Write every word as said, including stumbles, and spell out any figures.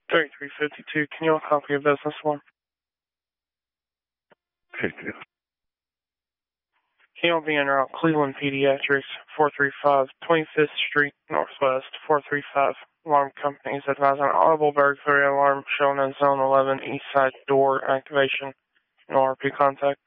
thirty-three fifty-two, can you all copy a business one? fifty. Can you all be en route Cleveland Pediatrics, four three five twenty-fifth Street Northwest, four three five. Alarm companies advise an audible burglary alarm showing in zone eleven east side door activation. No R P contact.